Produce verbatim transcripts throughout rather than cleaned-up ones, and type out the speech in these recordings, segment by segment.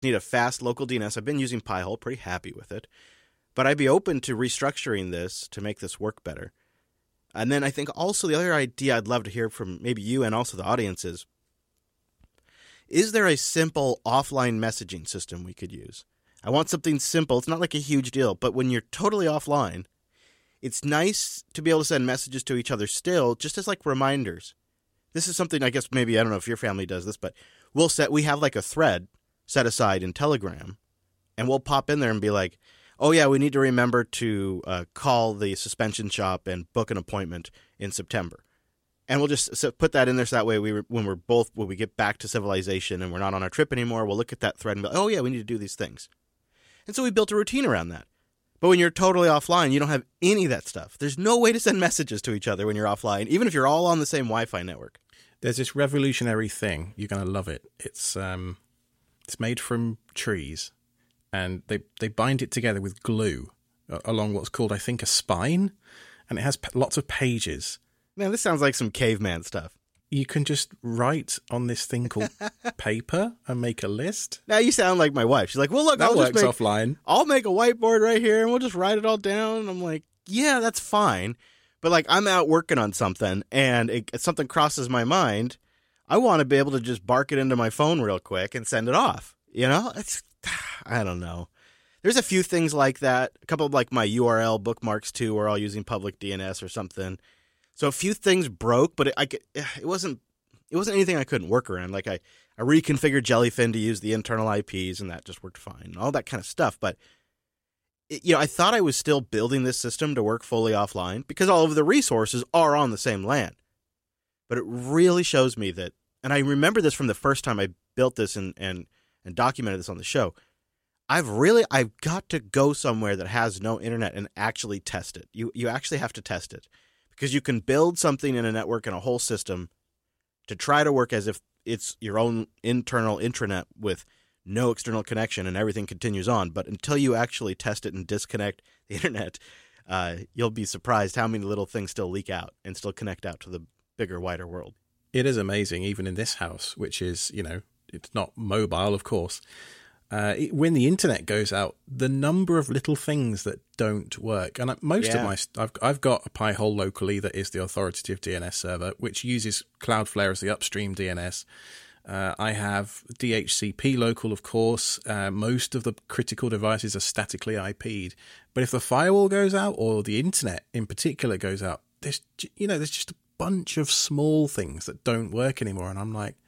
need a fast local D N S. I've been using Pi-hole, pretty happy with it. But I'd be open to restructuring this to make this work better. And then I think also the other idea I'd love to hear from maybe you and also the audience is, is there a simple offline messaging system we could use? I want something simple. It's not like a huge deal, but when you're totally offline, it's nice to be able to send messages to each other still, just as like reminders. This is something I guess maybe, I don't know if your family does this, but we'll set, we have like a thread set aside in Telegram, and we'll pop in there and be like, oh yeah, we need to remember to uh, call the suspension shop and book an appointment in September. And we'll just put that in there so that way we when we're both, when we get back to civilization and we're not on our trip anymore, we'll look at that thread and be like, oh yeah, we need to do these things. And so we built a routine around that. But when you're totally offline, you don't have any of that stuff. There's no way to send messages to each other when you're offline, even if you're all on the same Wi-Fi network. There's this revolutionary thing. You're going to love it. It's um, it's made from trees, and they, they bind it together with glue along what's called, I think, a spine, and it has p- lots of pages. Man, this sounds like some caveman stuff. You can just write on this thing called paper and make a list. Now you sound like my wife. She's like, well, look, that I'll works just make, offline. I'll make a whiteboard right here and we'll just write it all down. And I'm like, yeah, that's fine. But like, I'm out working on something and it, something crosses my mind. I want to be able to just bark it into my phone real quick and send it off. You know, it's, I don't know. There's a few things like that. A couple of like my U R L bookmarks too, we're all using public D N S or something. So a few things broke, but it, I, it wasn't it wasn't anything I couldn't work around. Like I, I reconfigured Jellyfin to use the internal I Ps, and that just worked fine. All that kind of stuff. But it, you know, I thought I was still building this system to work fully offline because all of the resources are on the same LAN. But it really shows me that, and I remember this from the first time I built this and and, and documented this on the show. I've really I've got to go somewhere that has no internet and actually test it. You you actually have to test it. Because you can build something in a network and a whole system to try to work as if it's your own internal intranet with no external connection and everything continues on. But until you actually test it and disconnect the internet, uh, you'll be surprised how many little things still leak out and still connect out to the bigger, wider world. It is amazing, even in this house, which is, you know, it's not mobile, of course. Uh, it, when the internet goes out, the number of little things that don't work, and most yeah. of my, I've I've got a Pi-hole locally that is the authoritative D N S server, which uses Cloudflare as the upstream D N S. Uh, I have D H C P local, of course. Uh, most of the critical devices are statically I P'd, but if the firewall goes out or the internet in particular goes out, there's you know there's just a bunch of small things that don't work anymore, and I'm like,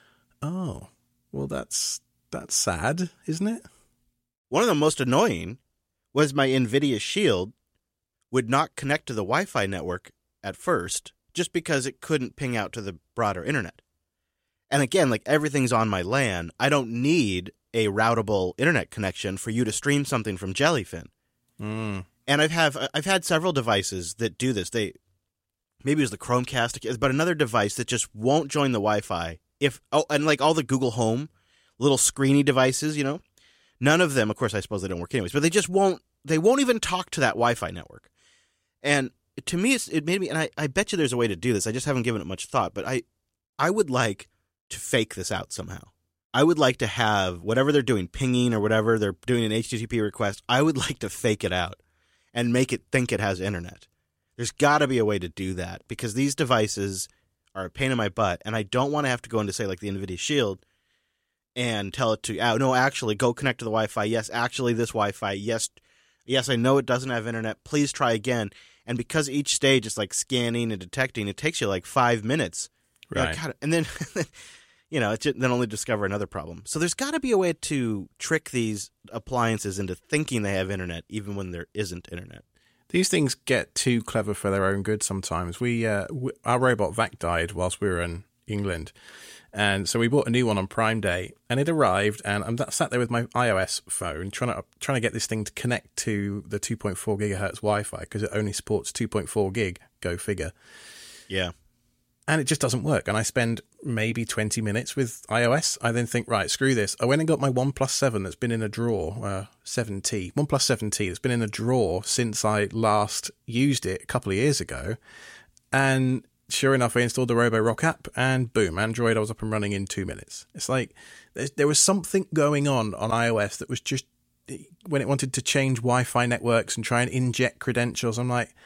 oh, well that's. That's sad, isn't it? One of the most annoying was my NVIDIA Shield would not connect to the Wi-Fi network at first just because it couldn't ping out to the broader internet. And again, like everything's on my LAN, I don't need a routable internet connection for you to stream something from Jellyfin. Mm. And I've have I've had several devices that do this. They maybe it was the Chromecast, but another device that just won't join the Wi-Fi. If oh, and like all the Google Home little screeny devices, you know, none of them, of course, I suppose they don't work anyways, but they just won't, they won't even talk to that Wi-Fi network. And to me, it's, it made me, and I, I bet you there's a way to do this. I just haven't given it much thought, but I, I would like to fake this out somehow. I would like to have whatever they're doing, pinging or whatever, they're doing an H T T P request. I would like to fake it out and make it think it has internet. There's got to be a way to do that because these devices are a pain in my butt. And I don't want to have to go into, say, like the NVIDIA Shield and tell it to, oh, no, actually, go connect to the Wi-Fi. Yes, actually, this Wi-Fi. Yes, yes, I know it doesn't have internet. Please try again. And because each stage is like scanning and detecting, it takes you like five minutes. Right. Like, God, and then, you know, it just, then only discover another problem. So there's got to be a way to trick these appliances into thinking they have internet, even when there isn't internet. These things get too clever for their own good sometimes. We, uh, we our robot Vac died whilst we were in England. And so we bought a new one on Prime Day, and it arrived, and I'm sat there with my iOS phone trying to trying to get this thing to connect to the two point four gigahertz Wi-Fi because it only supports two point four gig. Go figure. Yeah. And it just doesn't work. And I spend maybe twenty minutes with iOS. I then think, right, screw this. I went and got my OnePlus seven that's been in a drawer, uh, seven T, OnePlus seven T that's been in a drawer since I last used it a couple of years ago. And Sure enough, I installed the Roborock app, and boom, Android, I was up and running in two minutes. It's like there was something going on on iOS that was just, when it wanted to change Wi-Fi networks and try and inject credentials, I'm like,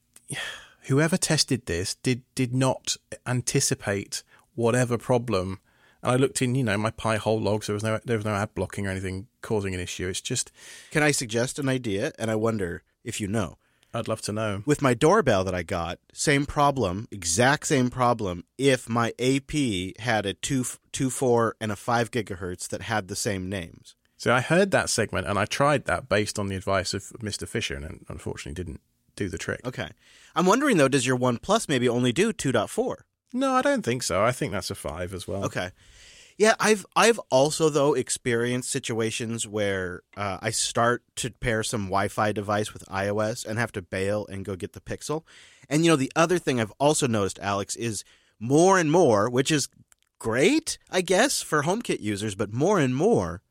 whoever tested this did did not anticipate whatever problem. And I looked in, you know, my Pi-hole logs. There was no there was no ad blocking or anything causing an issue. It's just... Can I suggest an idea? And I wonder if you know. I'd love to know. With my doorbell that I got, same problem, exact same problem, if my A P had a two, two four and a five gigahertz that had the same names. So I heard that segment, and I tried that based on the advice of Mister Fisher, and unfortunately didn't do the trick. Okay. I'm wondering, though, does your OnePlus maybe only do two point four? No, I don't think so. I think that's a five as well. Okay. Yeah, I've I've also, though, experienced situations where uh, I start to pair some Wi-Fi device with iOS and have to bail and go get the Pixel. And, you know, the other thing I've also noticed, Alex, is more and more, which is great, I guess, for HomeKit users, but more and more,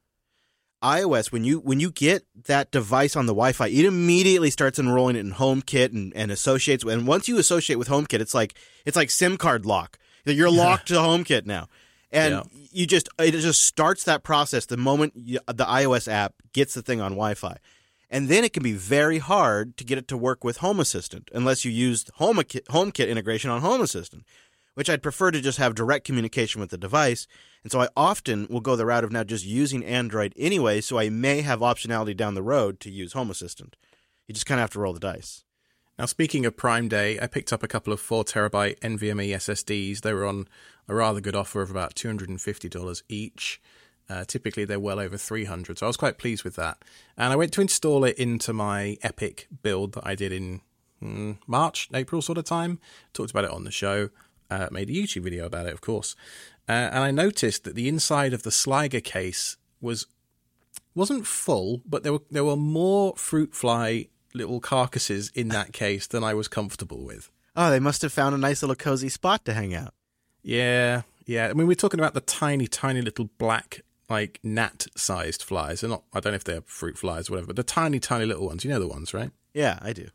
iOS, when you when you get that device on the Wi-Fi, it immediately starts enrolling it in HomeKit and, and associates. And once you associate with HomeKit, it's like it's like SIM card lock. You're locked to HomeKit now. And yeah. you just it just starts that process the moment you, the iOS app gets the thing on Wi-Fi. And then it can be very hard to get it to work with Home Assistant unless you use HomeKit, HomeKit integration on Home Assistant, which I'd prefer to just have direct communication with the device. And so I often will go the route of now just using Android anyway, so I may have optionality down the road to use Home Assistant. You just kind of have to roll the dice. Now, speaking of Prime Day, I picked up a couple of four terabyte NVMe S S Ds. They were on a rather good offer of about two hundred fifty dollars each. Uh, typically, they're well over three hundred dollars, so I was quite pleased with that. And I went to install it into my Epic build that I did in mm, March, April sort of time. Talked about it on the show. Uh, made a YouTube video about it, of course. Uh, and I noticed that the inside of the Sliger case was, wasn't full, but there were there were more fruit fly little carcasses in that case than I was comfortable with. Oh, they must have found a nice little cozy spot to hang out. Yeah, yeah. I mean, we're talking about the tiny, tiny little black, like gnat-sized flies. They're not, I don't know if they're fruit flies or whatever, but the tiny, tiny little ones. You know the ones, right? Yeah, I do.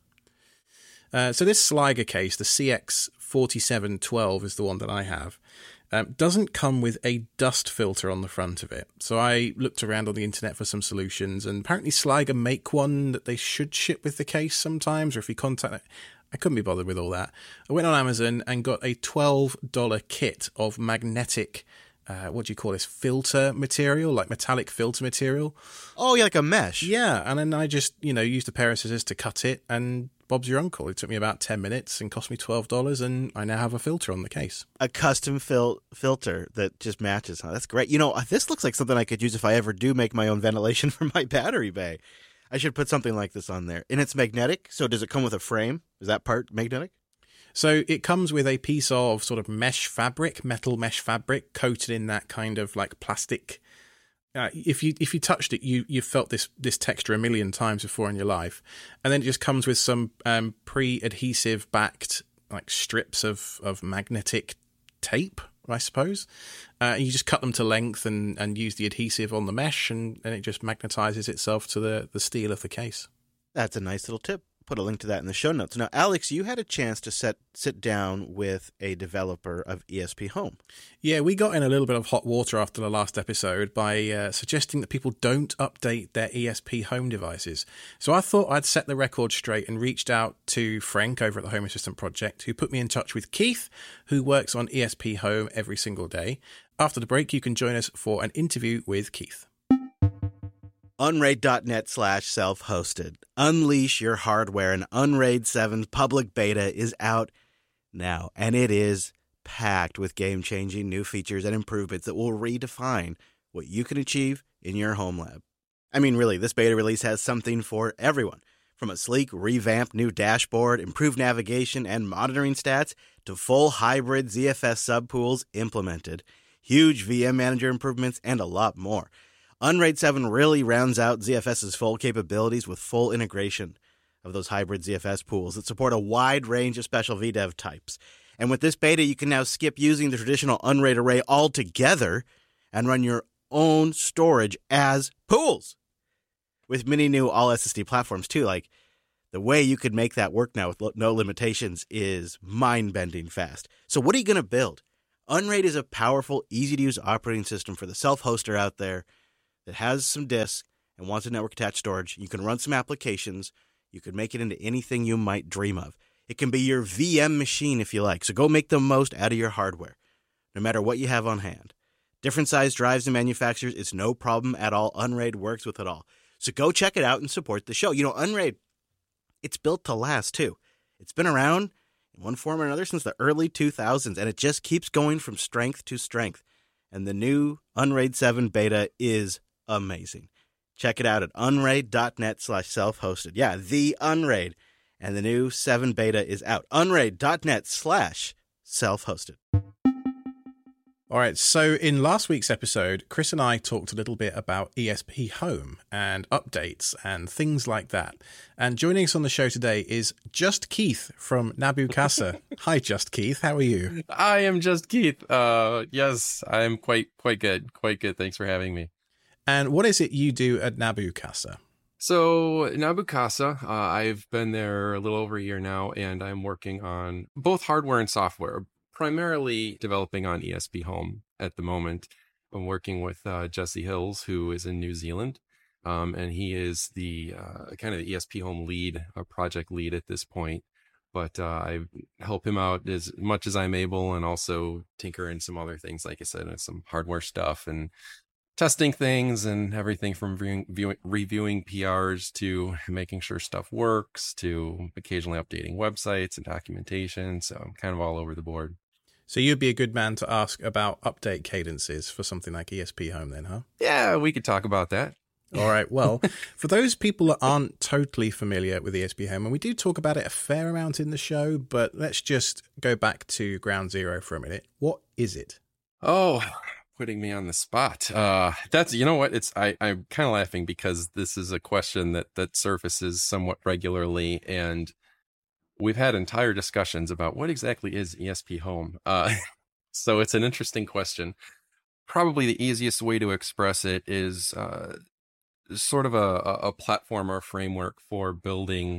Uh, so this Sliger case, the C X forty-seven twelve is the one that I have, um, doesn't come with a dust filter on the front of it. So I looked around on the internet for some solutions, and apparently Sliger make one that they should ship with the case sometimes, or if you contact it. I couldn't be bothered with all that. I went on Amazon and got a twelve dollars kit of magnetic, uh, what do you call this, filter material, like metallic filter material. Oh, yeah, like a mesh. Yeah, and then I just, you know, used a pair of scissors to cut it, and Bob's your uncle. It took me about ten minutes and cost me twelve dollars, and I now have a filter on the case. A custom fil- filter that just matches. Huh? That's great. You know, this looks like something I could use if I ever do make my own ventilation for my battery bay. I should put something like this on there. And it's magnetic, so does it come with a frame? Is that part magnetic? So it comes with a piece of sort of mesh fabric, metal mesh fabric, coated in that kind of like plastic. Uh, if you if you touched it, you you felt this this texture a million times before in your life. And then it just comes with some um, pre-adhesive backed like strips of, of magnetic tape, I suppose. Uh, you just cut them to length and, and use the adhesive on the mesh, and, and it just magnetizes itself to the, the steel of the case. That's a nice little tip. Put a link to that in the show notes. Now, Alex, you had a chance to set, sit down with a developer of E S P Home. Yeah, we got in a little bit of hot water after the last episode by uh, suggesting that people don't update their E S P Home devices. So I thought I'd set the record straight and reached out to Frank over at the Home Assistant Project, who put me in touch with Keith, who works on E S P Home every single day. After the break, you can join us for an interview with Keith. Unraid.net slash self-hosted. Unleash your hardware, and Unraid seven's public beta is out now, and it is packed with game-changing new features and improvements that will redefine what you can achieve in your home lab. I mean, really, this beta release has something for everyone. From a sleek, revamped new dashboard, improved navigation, and monitoring stats, to full hybrid Z F S subpools implemented, huge V M Manager improvements, and a lot more. Unraid seven really rounds out ZFS's full capabilities with full integration of those hybrid Z F S pools that support a wide range of special V DEV types. And with this beta, you can now skip using the traditional Unraid array altogether and run your own storage as pools. With many new all-S S D platforms, too, like The way you could make that work now with lo- no limitations is mind-bending fast. So what are you going to build? Unraid is a powerful, easy-to-use operating system for the self-hoster out there that has some disk and wants a network-attached storage. You can run some applications. You can make it into anything you might dream of. It can be your V M machine if you like, so go make the most out of your hardware, no matter what you have on hand. Different size drives and manufacturers, it's no problem at all. Unraid works with it all. So go check it out and support the show. You know, Unraid, it's built to last, too. It's been around in one form or another since the early two thousands, and it just keeps going from strength to strength. And the new Unraid seven beta is amazing. Check it out at unraid.net slash self-hosted. Yeah, the Unraid. And the new seven beta is out. Unraid.net slash self-hosted. All right, so in last week's episode, Chris and I talked a little bit about E S P Home and updates and things like that. And joining us on the show today is Just Keith from Nabu Casa. Hi, Just Keith. How are you? I am Just Keith. Uh, yes, I am quite quite good. Quite good. Thanks for having me. And what is it you do at Nabu Casa? So Nabu Casa, uh, I've been there a little over a year now, and I'm working on both hardware and software. Primarily developing on E S P Home at the moment. I'm working with uh, Jesse Hills, who is in New Zealand, um, and he is the uh, kind of the E S P Home lead, a project lead at this point. But uh, I help him out as much as I'm able, and also tinker in some other things, like I said, and some hardware stuff and testing things and everything from viewing, viewing, reviewing P Rs to making sure stuff works to occasionally updating websites and documentation. So I'm kind of all over the board. So you'd be a good man to ask about update cadences for something like E S P Home then, huh? Yeah, we could talk about that. All right. Well, for those people that aren't totally familiar with E S P Home, and we do talk about it a fair amount in the show, but let's just go back to ground zero for a minute. What is it? Oh, putting me on the spot. Uh, that's, you know what? It's I, I'm kind of laughing because this is a question that, that surfaces somewhat regularly, and we've had entire discussions about what exactly is E S P Home. Uh, so it's an interesting question. Probably the easiest way to express it is uh, sort of a, a platform or framework for building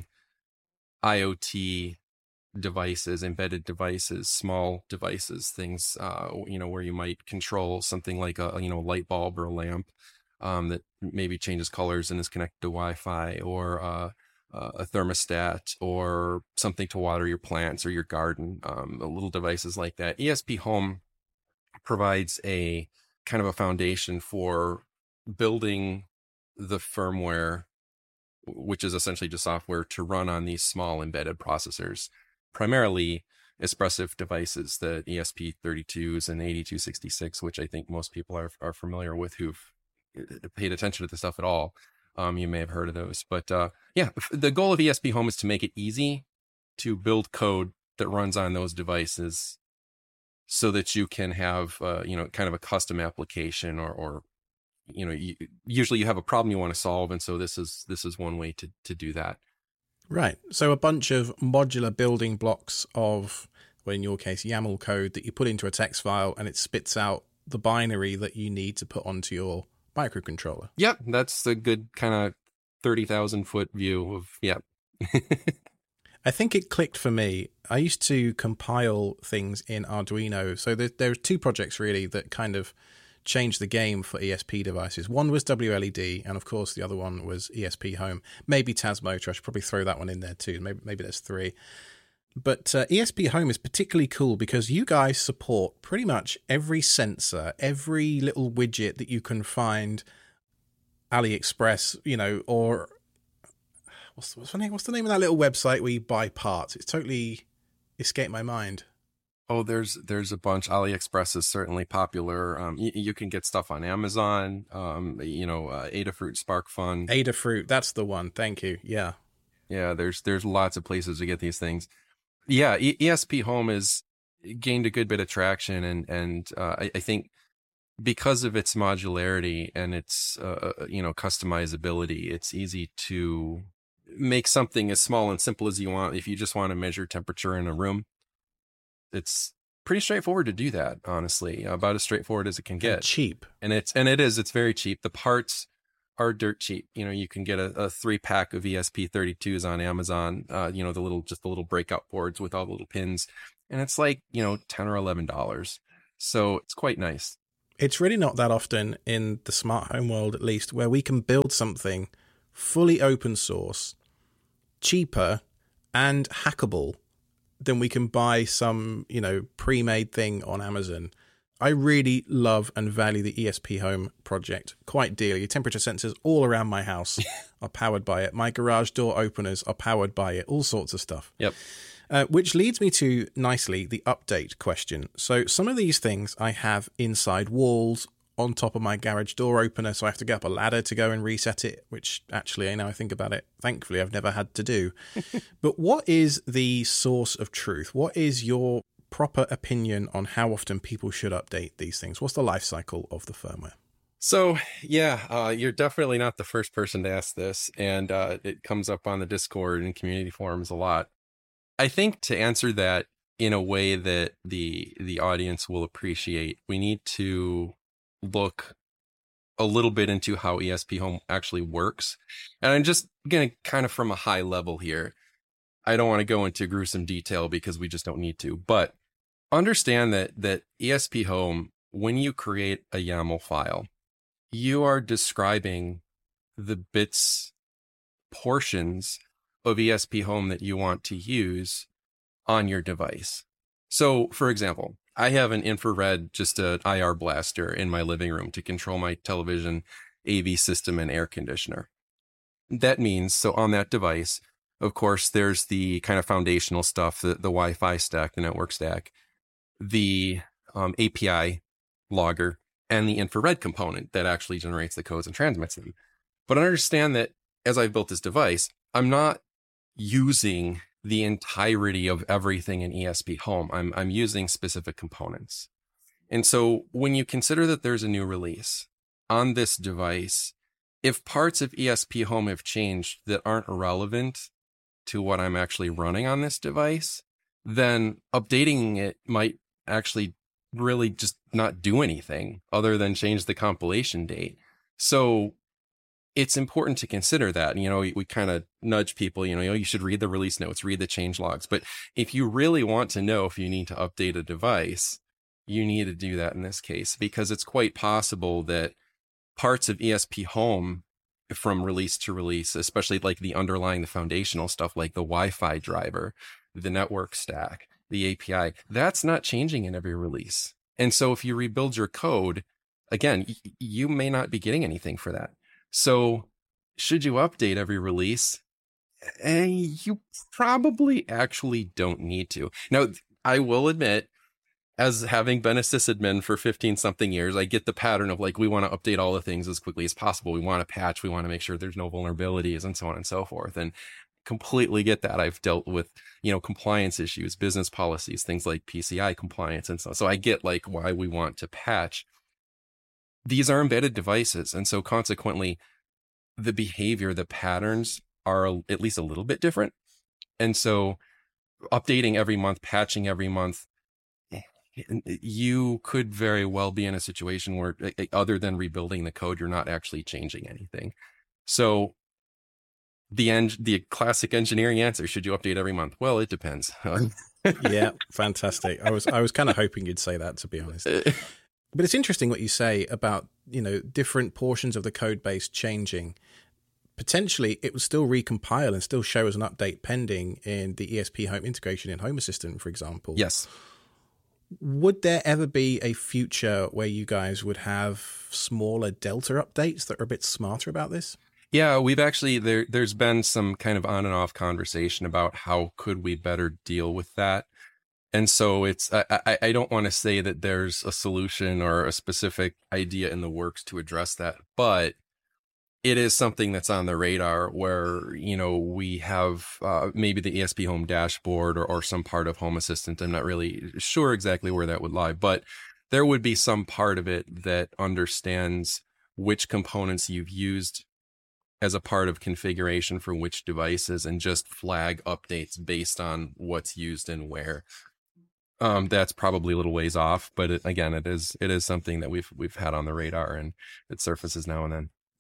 IoT devices, embedded devices, small devices, things, uh, you know, where you might control something like a, you know, light bulb or a lamp um, that maybe changes colors and is connected to Wi-Fi, or uh, uh, a thermostat, or something to water your plants or your garden, um, little devices like that. E S P Home provides a kind of a foundation for building the firmware, which is essentially just software to run on these small embedded processors, primarily Espressif devices, the E S P thirty-twos and eighty-two sixty-six, which I think most people are are familiar with who've paid attention to this stuff at all. Um, you may have heard of those. But uh, yeah, the goal of E S P Home is to make it easy to build code that runs on those devices so that you can have, uh, you know, kind of a custom application, or, or you know, you, usually you have a problem you want to solve. And so this is this is one way to to do that. Right. So a bunch of modular building blocks of, well, in your case, YAML code that you put into a text file, and it spits out the binary that you need to put onto your microcontroller. Yep. That's a good kind of thirty thousand foot view of, yep. I think it clicked for me. I used to compile things in Arduino. So there, there are two projects really that kind of changed the game for E S P devices. One was W L E D, and of course the other one was E S P Home. Maybe Tasmotor. I should probably throw that one in there too. Maybe maybe there's three. But uh, E S P Home is particularly cool because you guys support pretty much every sensor, every little widget that you can find AliExpress, you know, or what's, what's the name? What's the name of that little website where you buy parts? It's totally escaped my mind. Oh, there's there's a bunch. AliExpress is certainly popular. Um, you, you can get stuff on Amazon. Um, you know, uh, Adafruit, SparkFun. Adafruit, that's the one. Thank you. Yeah, yeah. There's there's lots of places to get these things. Yeah, e- ESP Home has gained a good bit of traction, and and uh, I, I think because of its modularity and its uh, you know customizability, it's easy to make something as small and simple as you want. If you just want to measure temperature in a room, it's pretty straightforward to do that, honestly, about as straightforward as it can get. And cheap. And it's, and it is, it's very cheap. The parts are dirt cheap. You know, you can get a, a three pack of E S P thirty-twos on Amazon, uh, you know, the little, just the little breakout boards with all the little pins. And it's like, you know, ten or eleven dollars. So it's quite nice. It's really not that often in the smart home world, at least, where we can build something fully open source, cheaper and hackable than we can buy some, you know, pre-made thing on Amazon. I really love and value the E S P Home project quite dearly. Temperature sensors all around my house are powered by it. My garage door openers are powered by it. All sorts of stuff. Yep. Uh, which leads me to, nicely, the update question. So some of these things I have inside walls on top of my garage door opener, so I have to get up a ladder to go and reset it, which actually, now I think about it, thankfully I've never had to do. But what is the source of truth? What is your proper opinion on how often people should update these things? What's the life cycle of the firmware? So, yeah, uh, you're definitely not the first person to ask this, and uh, it comes up on the Discord and community forums a lot. I think to answer that in a way that the the audience will appreciate, we need to look a little bit into how E S P Home actually works. And I'm just going to kind of from a high level here. I don't want to go into gruesome detail because we just don't need to, but understand that that E S P Home, when you create a YAML file, you are describing the bits, portions of E S P Home that you want to use on your device. So, for example, I have an infrared, just a I R blaster in my living room to control my television, A V system, and air conditioner. That means, so on that device, of course, there's the kind of foundational stuff, the, the Wi-Fi stack, the network stack, the um, A P I logger, and the infrared component that actually generates the codes and transmits them. But understand that as I've built this device, I'm not using the entirety of everything in E S P Home. I'm I'm using specific components. And so when you consider that there's a new release on this device, if parts of E S P Home have changed that aren't relevant to what I'm actually running on this device, then updating it might actually really just not do anything other than change the compilation date. So it's important to consider that. You know, we, we kind of nudge people, you know, you know, you should read the release notes, read the change logs. But if you really want to know if you need to update a device, you need to do that in this case, because it's quite possible that parts of E S P Home from release to release, especially like the underlying, the foundational stuff, like the Wi-Fi driver, the network stack, the A P I, that's not changing in every release. And so if you rebuild your code, again, y- you may not be getting anything for that. So should you update every release? Eh, you probably actually don't need to. Now, I will admit, as having been a sysadmin for fifteen something years, I get the pattern of like, we want to update all the things as quickly as possible. We want to patch, we want to make sure there's no vulnerabilities and so on and so forth. And completely get that. I've dealt with, you know, compliance issues, business policies, things like P C I compliance and so. So I get like why we want to patch. These are embedded devices. And so consequently, the behavior, the patterns are at least a little bit different. And so updating every month, patching every month, you could very well be in a situation where other than rebuilding the code, you're not actually changing anything. So the en- the classic engineering answer, should you update every month? Well, it depends. Yeah, fantastic. I was I was kind of hoping you'd say that, to be honest. But it's interesting what you say about, you know, different portions of the code base changing. Potentially, it will still recompile and still show as an update pending in the E S P Home integration in Home Assistant, for example. Yes. Would there ever be a future where you guys would have smaller Delta updates that are a bit smarter about this? Yeah, we've actually, there, there's been some kind of on and off conversation about how could we better deal with that. And so it's, I, I, I don't want to say that there's a solution or a specific idea in the works to address that, but it is something that's on the radar where, you know, we have uh, maybe the E S P Home dashboard or, or some part of Home Assistant. I'm not really sure exactly where that would lie, but there would be some part of it that understands which components you've used as a part of configuration for which devices and just flag updates based on what's used and where. Um, that's probably a little ways off, but it, again, it is it is something that we've we've had on the radar and it surfaces now and then.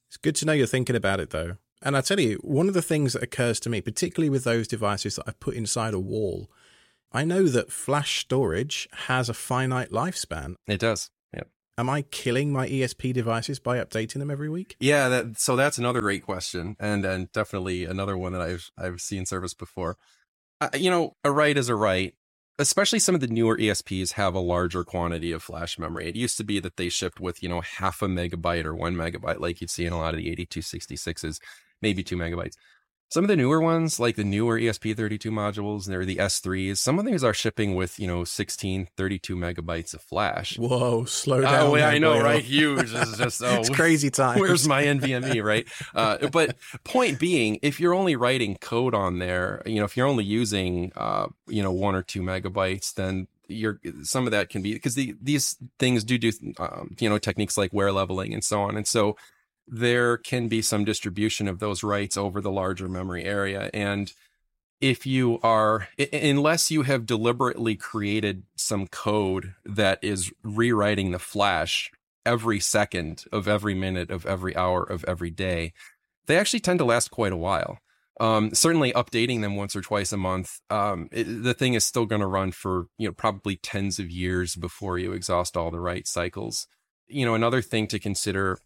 It's good to know you're thinking about it, though. And I tell you, one of the things that occurs to me, particularly with those devices that I put inside a wall, I know that flash storage has a finite lifespan. It does. Yeah. Am I killing my E S P devices by updating them every week? Yeah. That, so that's another great question, and and definitely another one that I've I've seen service before. Uh, you know, a write is a write. Especially some of the newer E S Ps have a larger quantity of flash memory. It used to be that they shipped with, you know, half a megabyte or one megabyte, like you'd see in a lot of the eighty-two sixty-sixes, maybe two megabytes. Some of the newer ones, like the newer E S P thirty-two modules, they're the S threes. Some of these are shipping with, you know, sixteen, thirty-two megabytes of flash. Whoa, slow down. Oh, yeah, I know, boy. right? Huge. It's just, oh, it's crazy time. Where's my N V M E, right? Uh, but point being, if you're only writing code on there, you know, if you're only using, uh, you know, one or two megabytes, then you're some of that can be because the, these things do do, um, you know, techniques like wear leveling and so on. And so there can be some distribution of those writes over the larger memory area. And if you are, unless you have deliberately created some code that is rewriting the flash every second of every minute of every hour of every day, they actually tend to last quite a while. Um, certainly updating them once or twice a month, um, it, the thing is still going to run for, you know, probably tens of years before you exhaust all the write cycles. You know, another thing to consider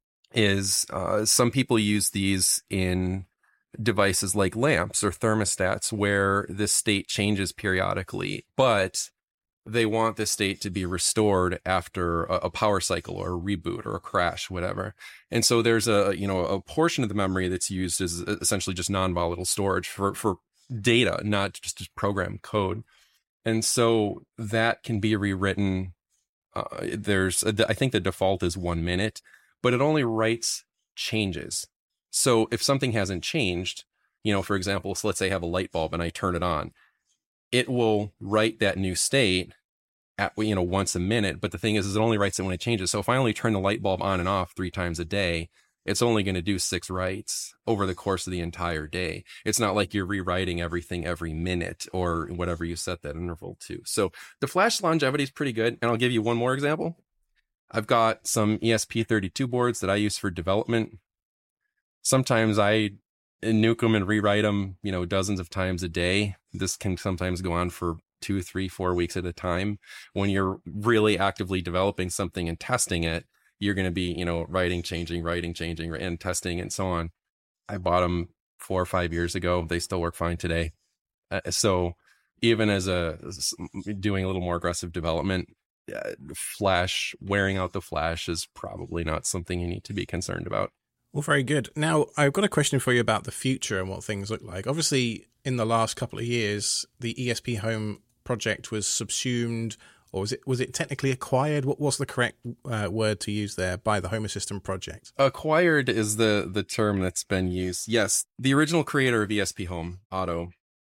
is uh, some people use these in devices like lamps or thermostats where the state changes periodically, but they want the state to be restored after a, a power cycle or a reboot or a crash, whatever. And so there's a, you know, a portion of the memory that's used as essentially just non-volatile storage for, for data, not just, just program code. And so that can be rewritten. Uh, there's, a, I think the default is one minute, but it only writes changes. So if something hasn't changed, you know, for example, so let's say I have a light bulb and I turn it on, it will write that new state at, you know, once a minute. But the thing is, is it only writes it when it changes. So if I only turn the light bulb on and off three times a day, it's only going to do six writes over the course of the entire day. It's not like you're rewriting everything every minute or whatever you set that interval to. So the flash longevity is pretty good. And I'll give you one more example. I've got some E S P thirty-two boards that I use for development. Sometimes I nuke them and rewrite them, you know, dozens of times a day. This can sometimes go on for two, three, four weeks at a time. When you're really actively developing something and testing it, you're going to be, you know, writing, changing, writing, changing, and testing and so on. I bought them four or five years ago. They still work fine today. Uh, so even as a doing a little more aggressive development, Uh, flash, wearing out the flash is probably not something you need to be concerned about. Well, very good. Now, I've got a question for you about the future and what things look like. Obviously, in the last couple of years, the E S P Home project was subsumed, or was it was it technically acquired? What was the correct uh, word to use there by the Home Assistant project? Acquired is the, the term that's been used. Yes, the original creator of E S P Home, Otto,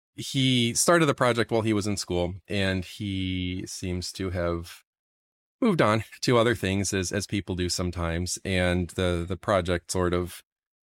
he started the project while he was in school, and he seems to have moved on to other things as as people do sometimes. And the the project sort of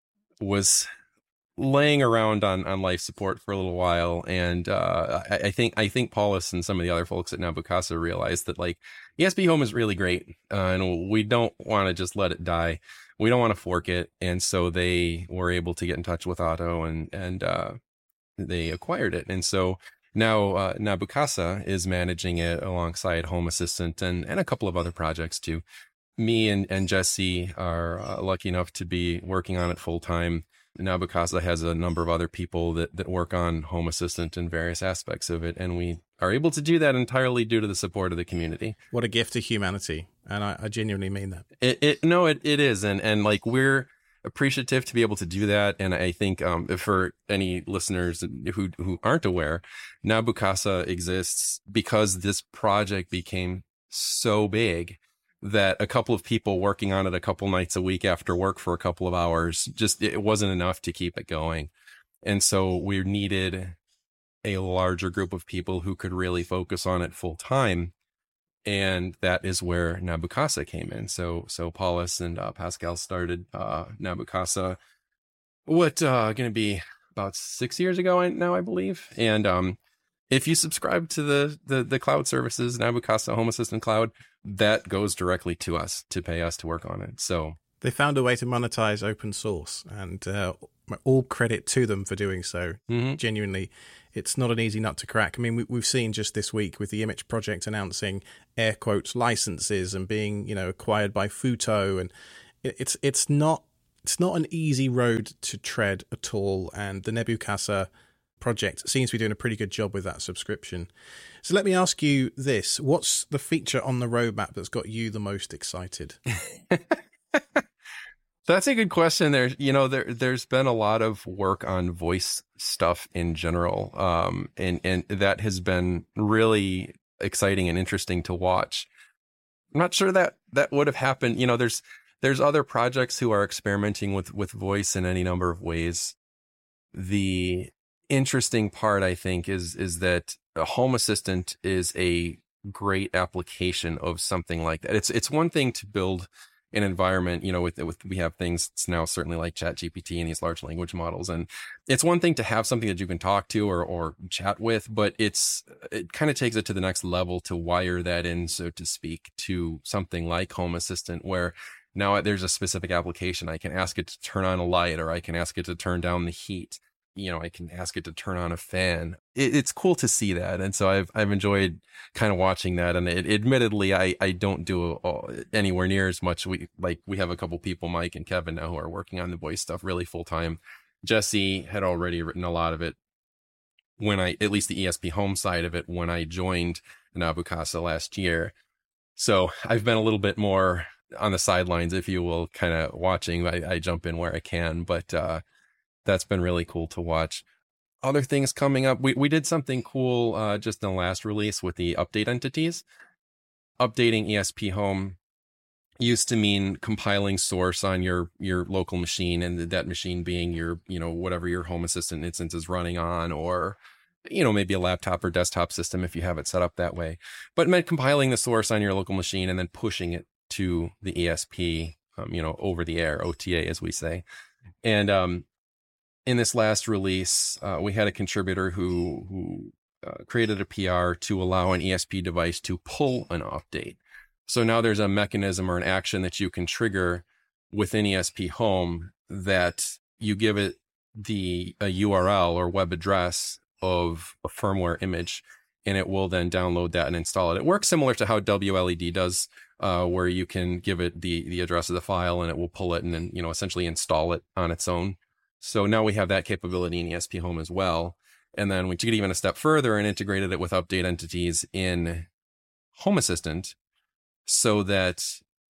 was laying around on on life support for a little while. And uh, I, I think I think Paulus and some of the other folks at Nabu Casa realized that like E S P Home is really great, uh, and we don't want to just let it die. We don't want to fork it, and so they were able to get in touch with Otto, and and uh, they acquired it. And so now uh, Nabu Casa is managing it alongside Home Assistant and, and a couple of other projects too. Me and, and Jesse are uh, lucky enough to be working on it full time. Nabu Casa has a number of other people that, that work on Home Assistant and various aspects of it. And we are able to do that entirely due to the support of the community. What a gift to humanity. And I, I genuinely mean that. It, it no, it, it is. And, and like we're appreciative to be able to do that. And I think um, for any listeners who who aren't aware, Nabu Casa exists because this project became so big that a couple of people working on it a couple nights a week after work for a couple of hours, just it wasn't enough to keep it going. And so we needed a larger group of people who could really focus on it full time. And that is where Nabu Casa came in. So, so Paulus and uh, Pascal started uh, Nabu Casa, what uh, going to be about six years ago now, I believe. And um, if you subscribe to the, the the cloud services, Nabu Casa Home Assistant Cloud, that goes directly to us to pay us to work on it. So They found a way to monetize open source, and uh, all credit to them for doing so. Mm-hmm. Genuinely, it's not an easy nut to crack. I mean, we, we've seen just this week with the Image Project announcing air quotes licenses and being, you know, acquired by Futo, and it, it's it's not it's not an easy road to tread at all. And the Nebuchasa project seems to be doing a pretty good job with that subscription. So let me ask you this: what's the feature on the roadmap that's got you the most excited? That's a good question. There, you know, there there's been a lot of work on voice stuff in general, um, and and that has been really exciting and interesting to watch. I'm not sure that that would have happened. You know, there's there's other projects who are experimenting with with voice in any number of ways. The interesting part, I think, is is that a Home Assistant is a great application of something like that. It's it's one thing to build an environment, you know, with with we have things now certainly like ChatGPT and these large language models, and it's one thing to have something that you can talk to or or chat with, but it's it kind of takes it to the next level to wire that in, so to speak, to something like Home Assistant, where now there's a specific application. I can ask it to turn on a light, or I can ask it to turn down the heat. You know, I can ask it to turn on a fan. It, it's cool to see that. And so I've, I've enjoyed kind of watching that. And it, admittedly, I, I don't do a, anywhere near as much. We like, we have a couple people, Mike and Kevin now, who are working on the voice stuff really full time. Jesse had already written a lot of it when I, at least the E S P Home side of it, when I joined Nabucasa last year. So I've been a little bit more on the sidelines, if you will, kind of watching. I, I jump in where I can, but, uh, that's been really cool to watch. Other things coming up. We we did something cool uh, just in the last release with the update entities. Updating E S P Home used to mean compiling source on your your local machine, and that machine being your, you know, whatever your Home Assistant instance is running on, or, you know, maybe a laptop or desktop system if you have it set up that way. But it meant compiling the source on your local machine and then pushing it to the E S P, um, you know, over the air, O T A as we say. And um in this last release, uh, we had a contributor who who uh, created a P R to allow an E S P device to pull an update. So now there's a mechanism or an action that you can trigger within E S P Home that you give it the a U R L or web address of a firmware image, and it will then download that and install it. It works similar to how W L E D does, uh, where you can give it the the address of the file and it will pull it and then, you know, essentially install it on its own. So now we have that capability in E S P Home as well. And then we took it even a step further and integrated it with update entities in Home Assistant, so that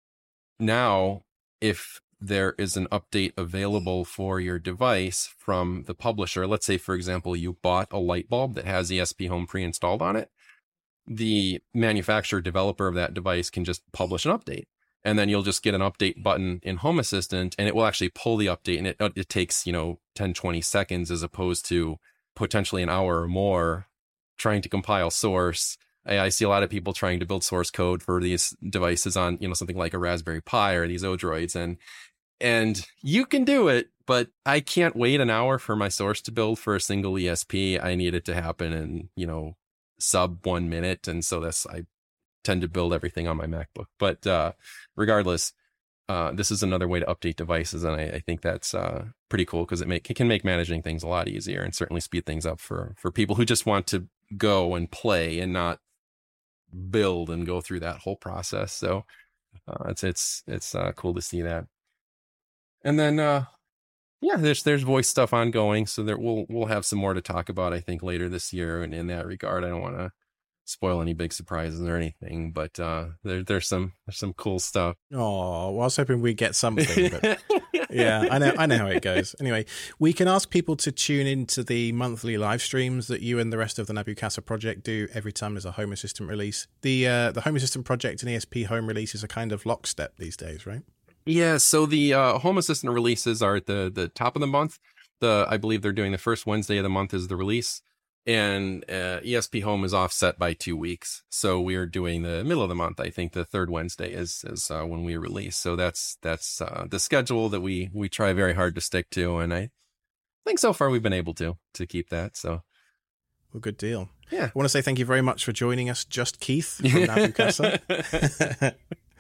now if there is an update available for your device from the publisher, let's say, for example, you bought a light bulb that has E S P Home pre-installed on it, the manufacturer developer of that device can just publish an update. And then you'll just get an update button in Home Assistant, and it will actually pull the update. And it it takes, you know, ten, twenty seconds as opposed to potentially an hour or more trying to compile source. I, I see a lot of people trying to build source code for these devices on, you know, something like a Raspberry Pi or these Odroids. And, and you can do it, but I can't wait an hour for my source to build for a single E S P. I need it to happen in, you know, sub one minute. And so that's, I tend to build everything on my MacBook. But uh, regardless, uh, this is another way to update devices, and I, I think that's uh, pretty cool because it, make, it can make managing things a lot easier and certainly speed things up for for people who just want to go and play and not build and go through that whole process. So uh, it's it's it's uh, cool to see that. And then uh, yeah, there's there's voice stuff ongoing, so there we'll we'll have some more to talk about, I think, later this year. And in that regard, I don't want to spoil any big surprises or anything, but uh there, there's some there's some cool stuff. Oh, well, I was hoping we'd get something, but yeah, I know I know how it goes. Anyway, we can ask people to tune into the monthly live streams that you and the rest of the Nabucasa project do every time there's a Home Assistant release. The uh the Home Assistant project and E S P Home releases are kind of lockstep these days, right? Yeah, so the uh Home Assistant releases are at the the top of the month. The I believe they're doing the first Wednesday of the month is the release. And uh, E S P Home is offset by two weeks. So we're doing the middle of the month. I think the third Wednesday is is uh, when we release. So that's that's uh, the schedule that we we try very hard to stick to. And I think so far we've been able to to keep that. So, well, good deal. Yeah. I want to say thank you very much for joining us, Just Keith from Nabucasa.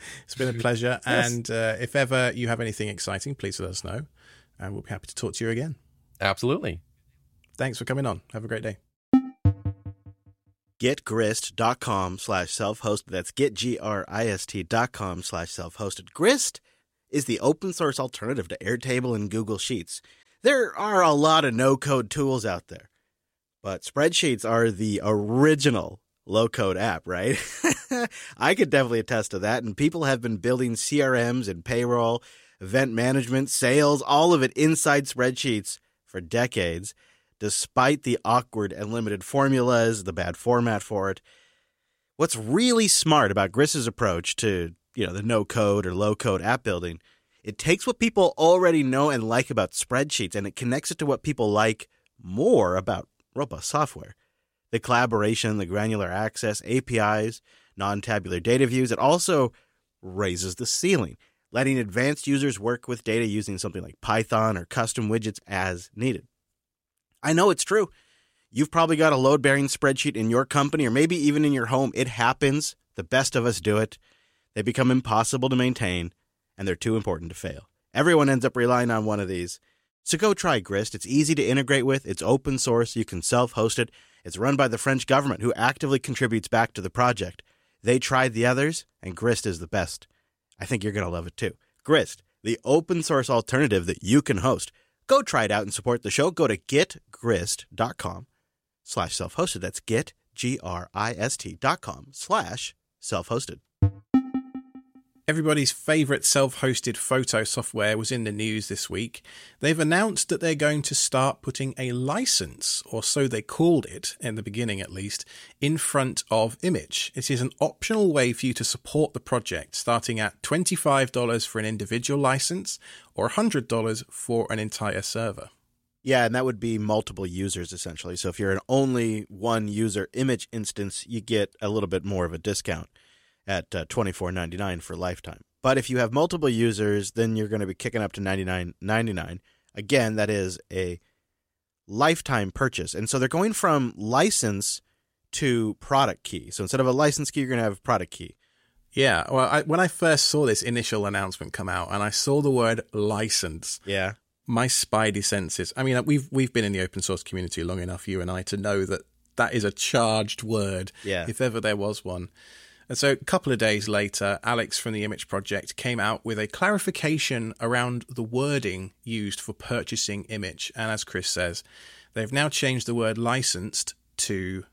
It's been a pleasure. Yes. And uh, if ever you have anything exciting, please let us know. And we'll be happy to talk to you again. Absolutely. Thanks for coming on. Have a great day. getgrist.com slash self-hosted. That's getgrist dot com slash self-hosted. Grist is the open source alternative to Airtable and Google Sheets. There are a lot of no-code tools out there, but spreadsheets are the original low-code app, right? I could definitely attest to that, and people have been building C R Ms and payroll, event management, sales, all of it inside spreadsheets for decades, despite the awkward and limited formulas, the bad format for it. What's really smart about Grist's approach to, you know, the no-code or low-code app building, it takes what people already know and like about spreadsheets, and it connects it to what people like more about robust software. The collaboration, the granular access, A P Is, non-tabular data views. It also raises the ceiling, letting advanced users work with data using something like Python or custom widgets as needed. I know it's true. You've probably got a load-bearing spreadsheet in your company or maybe even in your home. It happens. The best of us do it. They become impossible to maintain, and they're too important to fail. Everyone ends up relying on one of these. So go try Grist. It's easy to integrate with. It's open source. You can self-host it. It's run by the French government, who actively contributes back to the project. They tried the others, and Grist is the best. I think you're going to love it too. Grist, the open source alternative that you can host. Go try it out and support the show. Go to getgrist.com slash self-hosted. That's get, G R I S T dot com slash self-hosted. Everybody's favorite self-hosted photo software was in the news this week. They've announced that they're going to start putting a license, or so they called it, in the beginning at least, in front of Image. It is an optional way for you to support the project, starting at twenty-five dollars for an individual license or one hundred dollars for an entire server. Yeah, and that would be multiple users, essentially. So if you're an only one user Image instance, you get a little bit more of a discount at uh, twenty-four ninety-nine for lifetime. But if you have multiple users, then you're going to be kicking up to ninety-nine ninety-nine. Again, that is a lifetime purchase. And so they're going from license to product key. So instead of a license key, you're going to have a product key. Yeah, well, I, when I first saw this initial announcement come out and I saw the word license, yeah, my spidey senses, I mean, we've we've been in the open source community long enough, you and I, to know that that is a charged word, yeah. if ever there was one. And so a couple of days later, Alex from the Image Project came out with a clarification around the wording used for purchasing Image. And as Chris says, they've now changed the word licensed to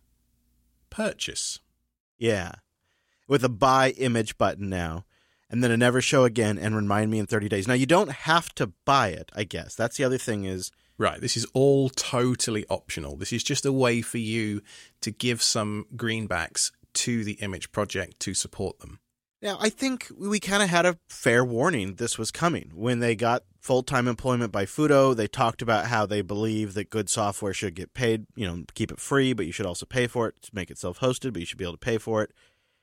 purchase. Yeah. With a buy Image button now. And then a never show again and remind me in thirty days. Now, you don't have to buy it, I guess. That's the other thing is... Right, this is all totally optional. This is just a way for you to give some greenbacks to the Image Project to support them. Now, I think we kind of had a fair warning this was coming. When they got full-time employment by Fudo, they talked about how they believe that good software should get paid, you know, keep it free, but you should also pay for it, to make it self-hosted, but you should be able to pay for it.